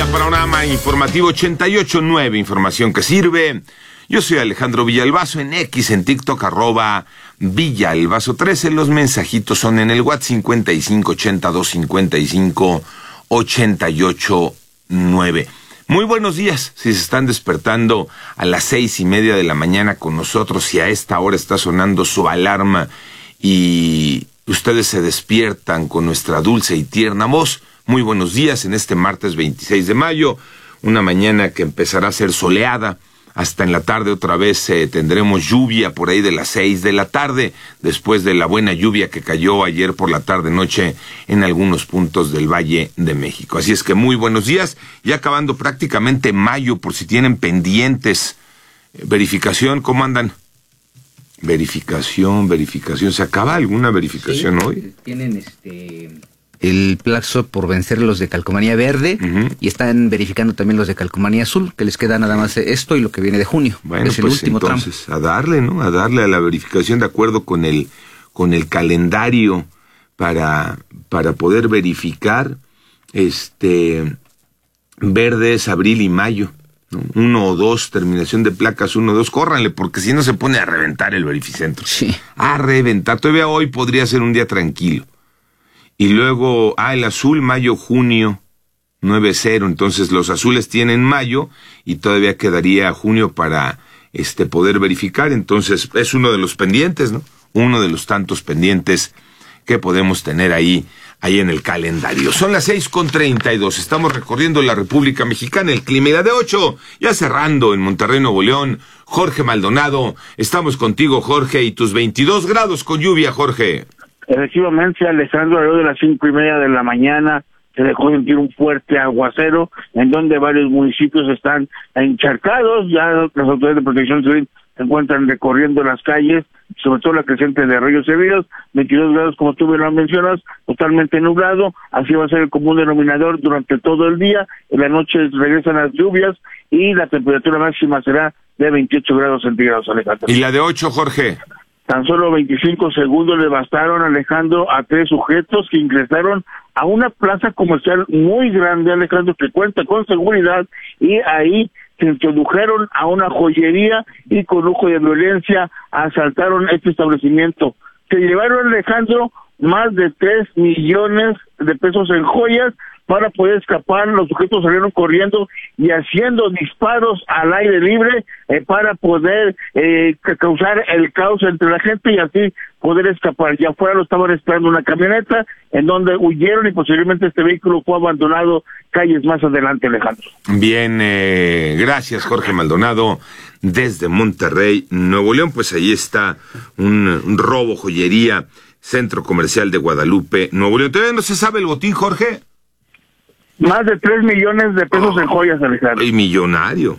Panorama Informativo 88.9, información que sirve. Yo soy Alejandro Villalbazo, en X, en TikTok, @Villalbazo13. Los mensajitos son en el WhatsApp 55825588.9. Muy buenos días, si se están despertando a las 6:30 de la mañana con nosotros, si a esta hora está sonando su alarma y ustedes se despiertan con nuestra dulce y tierna voz. Muy buenos días en este martes 26 de mayo, una mañana que empezará a ser soleada. Hasta en la tarde otra vez tendremos lluvia por ahí de las 6 de la tarde, después de la buena lluvia que cayó ayer por la tarde-noche en algunos puntos del Valle de México. Así es que muy buenos días, ya acabando prácticamente mayo, por si tienen pendientes. Verificación, ¿cómo andan? Verificación, ¿se acaba alguna verificación hoy? Tienen el plazo por vencer los de calcomanía verde, y están verificando también los de calcomanía azul, que les queda nada más esto y lo que viene de junio. Bueno, es el pues último entonces, tramo. a darle, ¿no? A darle a la verificación de acuerdo con el calendario para poder verificar. Verde es abril y mayo, ¿no? 1 o 2, terminación de placas 1 o 2, córranle, porque si no se pone a reventar el verificentro. Sí. A reventar. Todavía hoy podría ser un día tranquilo. Y luego, el azul, mayo, junio, 9-0. Entonces los azules tienen mayo y todavía quedaría junio para poder verificar. Entonces es uno de los pendientes, ¿no? Uno de los tantos pendientes que podemos tener ahí en el calendario. Son las 6:32. Estamos recorriendo la República Mexicana, el clima de 8, ya cerrando en Monterrey, Nuevo León. Jorge Maldonado, estamos contigo, Jorge, y tus 22 grados con lluvia, Jorge. Efectivamente, Alejandro, alrededor de las 5:30 de la mañana se dejó sentir un fuerte aguacero, en donde varios municipios están encharcados. Ya las autoridades de protección civil se encuentran recorriendo las calles, sobre todo la creciente de Ríos Servidos, 22 grados, como tú bien lo mencionas, totalmente nublado. Así va a ser el común denominador durante todo el día. En la noche regresan las lluvias y la temperatura máxima será de 28 grados centígrados, Alejandro. ¿Y la de 8, Jorge? Tan solo 25 segundos le bastaron, Alejandro, a 3 sujetos que ingresaron a una plaza comercial muy grande, Alejandro, que cuenta con seguridad, y ahí se introdujeron a una joyería y con lujo de violencia asaltaron este establecimiento. Se llevaron, Alejandro, más de 3 millones de pesos en joyas. Para poder escapar, los sujetos salieron corriendo y haciendo disparos al aire libre para poder causar el caos entre la gente y así poder escapar. Ya afuera lo estaban esperando una camioneta, en donde huyeron y posteriormente este vehículo fue abandonado calles más adelante, Alejandro. Bien, gracias, Jorge Maldonado, desde Monterrey, Nuevo León. Pues ahí está un robo, joyería, Centro Comercial de Guadalupe, Nuevo León. ¿Todavía no se sabe el botín, Jorge? Más de 3 millones de pesos en joyas, Alejandro. Y millonario.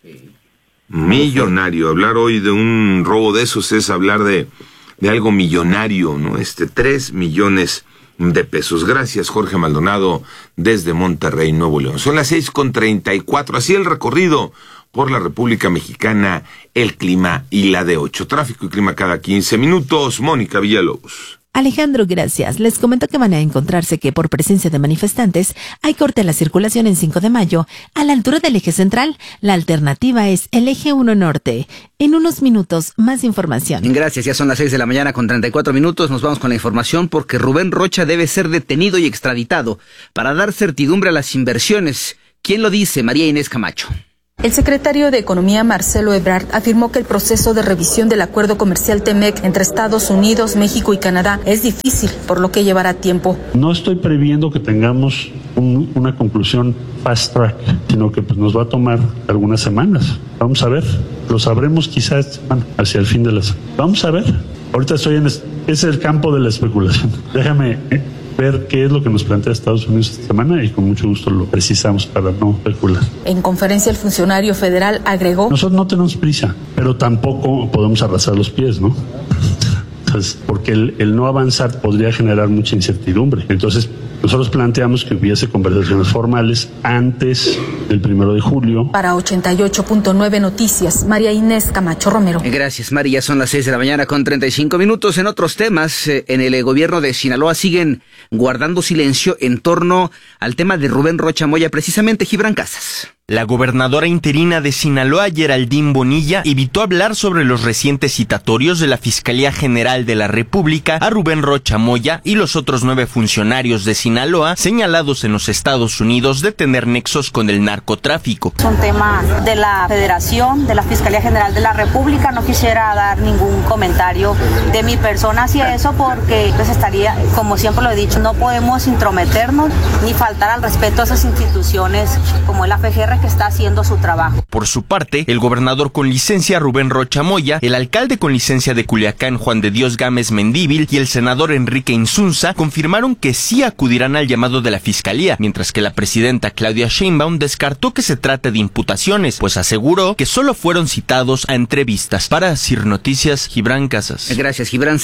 Millonario. Hablar hoy de un robo de esos es hablar de algo millonario, ¿no? 3 millones de pesos. Gracias, Jorge Maldonado, desde Monterrey, Nuevo León. Son las 6:34. Así el recorrido por la República Mexicana, el clima y la de 8. Tráfico y clima cada 15 minutos. Mónica Villalobos. Alejandro, gracias. Les comento que van a encontrarse que por presencia de manifestantes hay corte a la circulación en 5 de mayo a la altura del eje central. La alternativa es el eje 1 norte. En unos minutos, más información. Gracias, ya son las 6 de la mañana con 34 minutos. Nos vamos con la información porque Rubén Rocha debe ser detenido y extraditado para dar certidumbre a las inversiones. ¿Quién lo dice? María Inés Camacho. El secretario de Economía, Marcelo Ebrard, afirmó que el proceso de revisión del acuerdo comercial TEMEC entre Estados Unidos, México y Canadá es difícil, por lo que llevará tiempo. No estoy previendo que tengamos una conclusión fast track, sino que nos va a tomar algunas semanas. Vamos a ver, lo sabremos quizás hacia el fin de la semana. Vamos a ver, ahorita es el campo de la especulación. Déjame ver qué es lo que nos plantea Estados Unidos esta semana y con mucho gusto lo precisamos para no especular. En conferencia, el funcionario federal agregó: nosotros no tenemos prisa, pero tampoco podemos arrastrar los pies, ¿no? Entonces, porque el no avanzar podría generar mucha incertidumbre. Entonces, Nosotros planteamos que hubiese conversaciones formales antes del 1 de julio. Para 88.9 Noticias, María Inés Camacho Romero. Gracias, María. Son las 6:35 a.m. En otros temas, en el gobierno de Sinaloa siguen guardando silencio en torno al tema de Rubén Rocha Moya, precisamente. Gibran Casas. La gobernadora interina de Sinaloa, Geraldine Bonilla, evitó hablar sobre los recientes citatorios de la Fiscalía General de la República a Rubén Rocha Moya y los otros 9 funcionarios de Sinaloa señalados en los Estados Unidos de tener nexos con el narcotráfico. Es un tema de la Federación, de la Fiscalía General de la República. No quisiera dar ningún comentario de mi persona hacia eso porque pues estaría, como siempre lo he dicho, no podemos intrometernos ni faltar al respeto a esas instituciones como es la FGR, que está haciendo su trabajo. Por su parte, el gobernador con licencia Rubén Rocha Moya, el alcalde con licencia de Culiacán Juan de Dios Gámez Mendívil y el senador Enrique Insunza confirmaron que sí acudirán al llamado de la fiscalía, mientras que la presidenta Claudia Sheinbaum descartó que se trate de imputaciones, pues aseguró que solo fueron citados a entrevistas. Para CIR Noticias, Gibran Casas. Gracias, Gibran.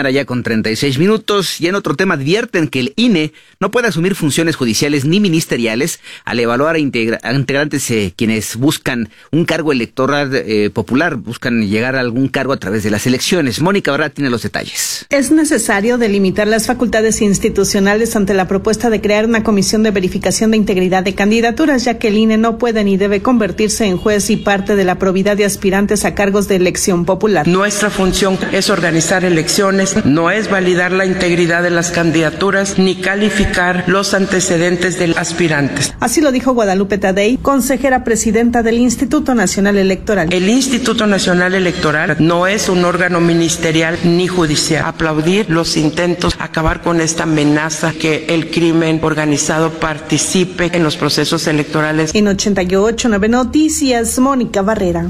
6:36 a.m. Y en otro tema advierten que el INE no puede asumir funciones judiciales ni ministeriales al evaluar a integrantes quienes buscan un cargo electoral popular, buscan llegar a algún cargo a través de las elecciones. Mónica Barra tiene los detalles. Es necesario delimitar las facultades institucionales ante la propuesta de crear una comisión de verificación de integridad de candidaturas, ya que el INE no puede ni debe convertirse en juez y parte de la probidad de aspirantes a cargos de elección popular. Nuestra función es organizar elecciones, no es validar la integridad de las candidaturas ni calificar los antecedentes de aspirantes. Así lo dijo Guadalupe Tadei, consejera presidenta del Instituto Nacional Electoral. El Instituto Nacional Electoral no es un órgano ministerial ni judicial. Aplaudir los intentos, acabar con esta amenaza que el crimen organizado participe en los procesos electorales. En 88.9 Noticias, Mónica Barrera.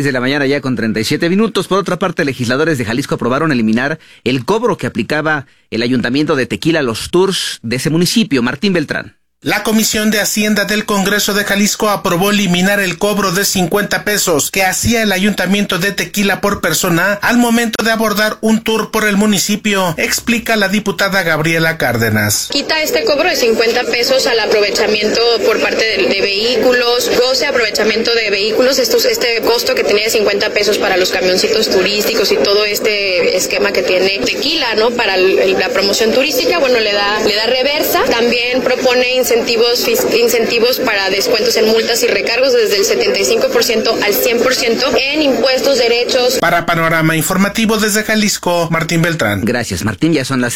6:37 a.m. Por otra parte, legisladores de Jalisco aprobaron eliminar el cobro que aplicaba el Ayuntamiento de Tequila a los tours de ese municipio. Martín Beltrán. La Comisión de Hacienda del Congreso de Jalisco aprobó eliminar el cobro de 50 pesos que hacía el Ayuntamiento de Tequila por persona al momento de abordar un tour por el municipio, explica la diputada Gabriela Cárdenas. Quita este cobro de 50 pesos al aprovechamiento por parte de vehículos, goce aprovechamiento de vehículos, este costo que tenía de 50 pesos para los camioncitos turísticos y todo este esquema que tiene Tequila, ¿no? Para la promoción turística, bueno, le da reversa. También propone incentivos para descuentos en multas y recargos desde el 75% al 100% en impuestos, derechos. Para Panorama Informativo desde Jalisco, Martín Beltrán. Gracias, Martín. Ya son las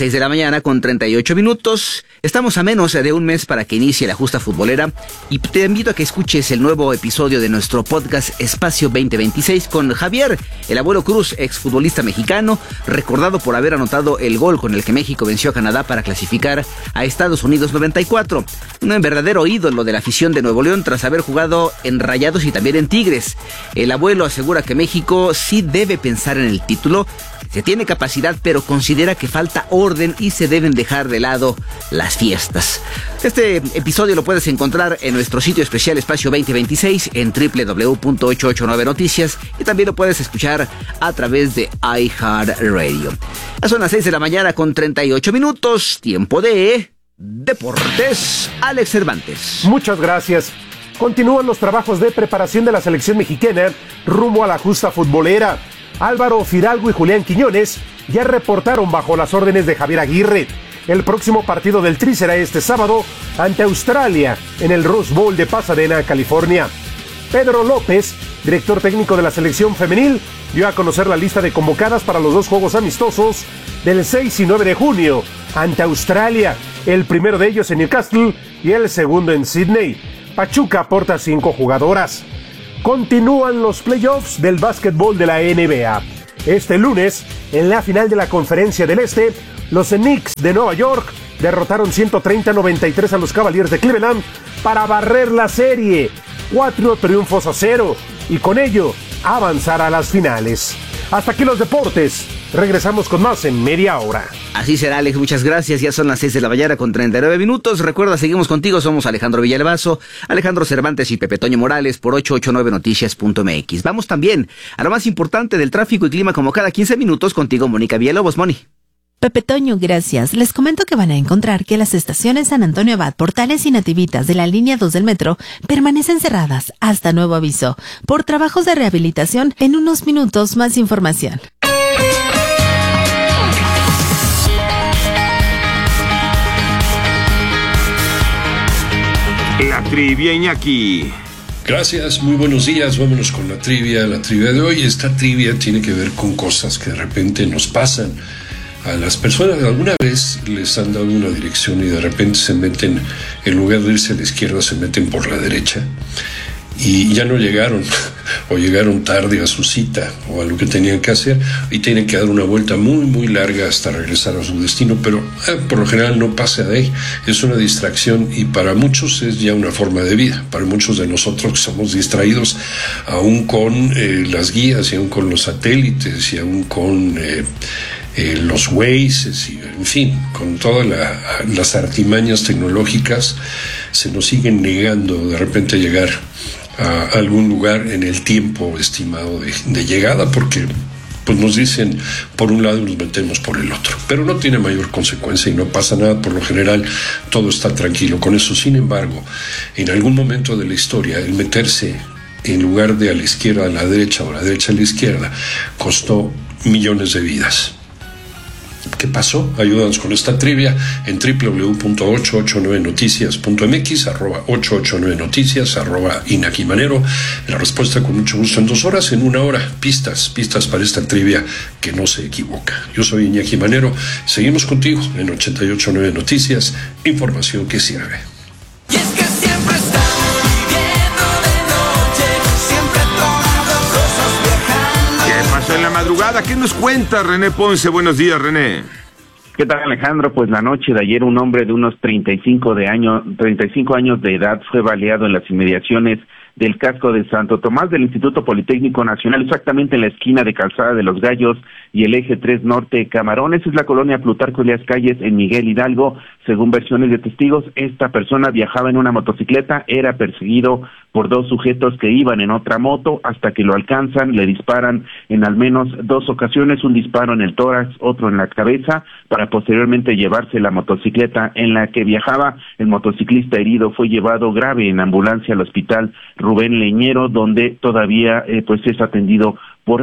6:38 a.m. Estamos a menos de un mes para que inicie la justa futbolera y te invito a que escuches el nuevo episodio de nuestro podcast Espacio 2026 con Javier, el abuelo Cruz, exfutbolista mexicano, recordado por haber anotado el gol con el que México venció a Canadá para clasificar a Estados Unidos 94. Un verdadero ídolo de la afición de Nuevo León tras haber jugado en Rayados y también en Tigres. El abuelo asegura que México sí debe pensar en el título, se tiene capacidad, pero considera que falta orden y se deben dejar de lado las fiestas. Este episodio lo puedes encontrar en nuestro sitio especial Espacio 2026 en www.889noticias y también lo puedes escuchar a través de iHeartRadio. Ya son las 6:38 a.m. Tiempo de Deportes. Alex Cervantes. Muchas gracias. Continúan los trabajos de preparación de la selección mexicana rumbo a la justa futbolera. Álvaro Fidalgo y Julián Quiñones ya reportaron bajo las órdenes de Javier Aguirre. El próximo partido del Tri será este sábado ante Australia en el Rose Bowl de Pasadena, California. Pedro López, director técnico de la selección femenil, dio a conocer la lista de convocadas para los 2 juegos amistosos del 6 y 9 de junio ante Australia, el primero de ellos en Newcastle y el segundo en Sydney. Pachuca aporta 5 jugadoras. Continúan los playoffs del básquetbol de la NBA. Este lunes, en la final de la Conferencia del Este, los Knicks de Nueva York derrotaron 130-93 a los Cavaliers de Cleveland para barrer la serie, 4-0, y con ello avanzar a las finales. Hasta aquí los deportes. Regresamos con más en media hora. Así será, Alex, muchas gracias. Ya son las 6:39 a.m. Recuerda, seguimos contigo. Somos Alejandro Villalbazo, Alejandro Cervantes y Pepe Toño Morales por 889noticias.mx. Vamos también a lo más importante del tráfico y clima como cada 15 minutos contigo, Mónica Villalobos. Moni. Pepe Toño, gracias. Les comento que van a encontrar que las estaciones San Antonio Abad, Portales y Nativitas de la línea 2 del metro permanecen cerradas hasta nuevo aviso por trabajos de rehabilitación. En unos minutos más información. La trivia, Iñaki. Gracias, muy buenos días, vámonos con la trivia de hoy. Esta trivia tiene que ver con cosas que de repente nos pasan a las personas. Alguna vez les han dado una dirección y de repente se meten, en lugar de irse a la izquierda, se meten por la derecha y ya no llegaron o llegaron tarde a su cita o a lo que tenían que hacer y tienen que dar una vuelta muy muy larga hasta regresar a su destino, pero por lo general no pasa de ahí, es una distracción y para muchos es ya una forma de vida. Para muchos de nosotros que somos distraídos aún con las guías y aún con los satélites y aún con los Waze, y en fin, con todas las artimañas tecnológicas, se nos siguen negando de repente llegar a algún lugar en el tiempo estimado de llegada, porque pues nos dicen por un lado y nos metemos por el otro, pero no tiene mayor consecuencia y no pasa nada. Por lo general todo está tranquilo con eso. Sin embargo, en algún momento de la historia, el meterse en lugar de a la izquierda a la derecha o a la derecha a la izquierda costó millones de vidas. ¿Qué pasó? Ayúdanos con esta trivia en www.889noticias.mx, @889noticias, @Iñaki Manero. La respuesta con mucho gusto en 2 horas, en 1 hora. Pistas para esta trivia que no se equivoca. Yo soy Iñaki Manero. Seguimos contigo en 889 Noticias, información que sirve. En la madrugada, ¿qué nos cuenta René Ponce? Buenos días, René. ¿Qué tal, Alejandro? Pues la noche de ayer un hombre de unos 35 años de edad fue baleado en las inmediaciones del casco de Santo Tomás del Instituto Politécnico Nacional, exactamente en la esquina de Calzada de los Gallos y el eje 3 Norte Camarones. Es la colonia Plutarco Elías Calles en Miguel Hidalgo. Según versiones de testigos, esta persona viajaba en una motocicleta, era perseguido por 2 sujetos que iban en otra moto hasta que lo alcanzan, le disparan en al menos 2 ocasiones, un disparo en el tórax, otro en la cabeza, para posteriormente llevarse la motocicleta en la que viajaba. El motociclista herido fue llevado grave en ambulancia al hospital Rubén Leñero, donde todavía pues es atendido por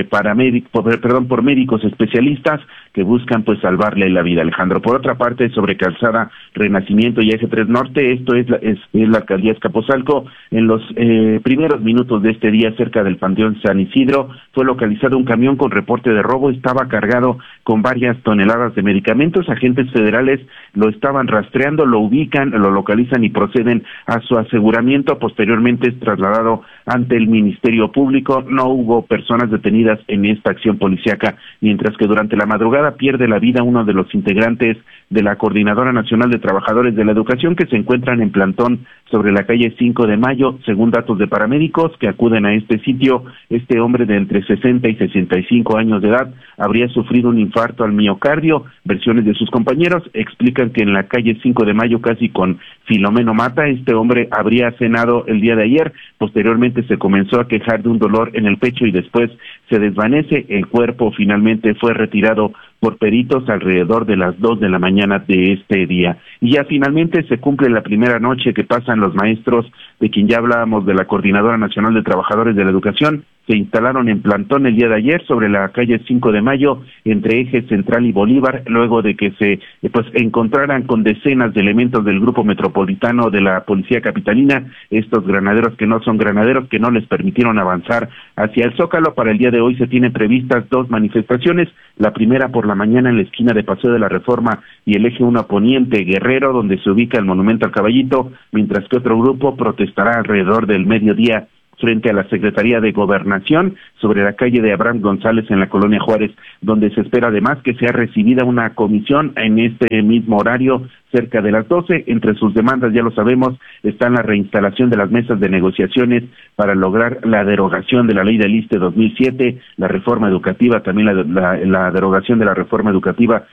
médicos especialistas que buscan pues salvarle la vida, Alejandro. Por otra parte, sobre Calzada Renacimiento y Eje 3 Norte, esto es la alcaldía Azcapotzalco, en los primeros minutos de este día, cerca del Panteón San Isidro, fue localizado un camión con reporte de robo. Estaba cargado con varias toneladas de medicamentos. Agentes federales lo estaban rastreando, lo ubican, lo localizan y proceden a su aseguramiento. Posteriormente es trasladado ante el Ministerio Público. No hubo personas detenidas en esta acción policíaca, mientras que durante la madrugada pierde la vida uno de los integrantes de la Coordinadora Nacional de Trabajadores de la Educación, que se encuentran en plantón sobre la calle 5 de Mayo. Según datos de paramédicos que acuden a este sitio, este hombre de entre 60 y 65 años de edad habría sufrido un infarto al miocardio. Versiones de sus compañeros explican que en la calle 5 de Mayo, casi con Filomeno Mata, este hombre habría cenado el día de ayer. Posteriormente se comenzó a quejar de un dolor en el pecho y después se desvanece. El cuerpo finalmente fue retirado por peritos alrededor de las 2 de la mañana de este día. Y ya finalmente se cumple la primera noche que pasan los maestros, de quien ya hablábamos, de la Coordinadora Nacional de Trabajadores de la Educación. Se instalaron en plantón el día de ayer sobre la calle 5 de Mayo, entre Eje Central y Bolívar, luego de que se encontraran con decenas de elementos del Grupo Metropolitano de la Policía Capitalina, estos granaderos que no son granaderos, que no les permitieron avanzar hacia el Zócalo. Para el día de hoy se tienen previstas 2 manifestaciones, la primera por la mañana en la esquina de Paseo de la Reforma y el eje 1 Poniente Guerrero, donde se ubica el Monumento al Caballito, mientras que otro grupo protestará alrededor del mediodía frente a la Secretaría de Gobernación sobre la calle de Abraham González en la Colonia Juárez, donde se espera además que sea recibida una comisión en este mismo horario cerca de las 12. Entre sus demandas, ya lo sabemos, están la reinstalación de las mesas de negociaciones para lograr la derogación de la ley del ISSSTE 2007, la reforma educativa, también la derogación de la reforma educativa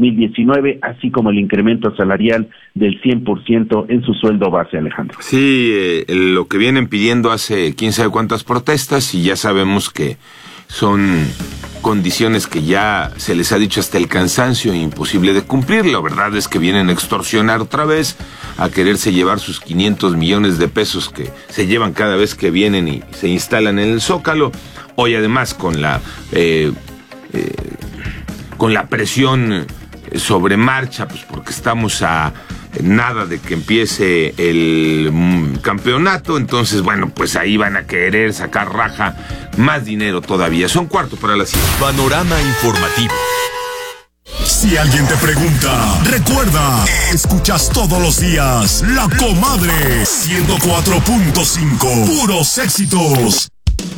2019, así como el incremento salarial del 100% en su sueldo base, Alejandro. Sí, lo que vienen pidiendo hace quién sabe cuántas protestas, y ya sabemos que son condiciones que ya se les ha dicho hasta el cansancio imposible de cumplir. La verdad es que vienen a extorsionar otra vez, a quererse llevar sus 500 millones de pesos que se llevan cada vez que vienen y se instalan en el Zócalo. Hoy además con la presión sobre marcha, pues porque estamos a nada de que empiece el campeonato, entonces bueno, pues ahí van a querer sacar raja, más dinero todavía. Son 4:45. Panorama informativo. Si alguien te pregunta, recuerda, escuchas todos los días La Comadre 104.5, puros éxitos.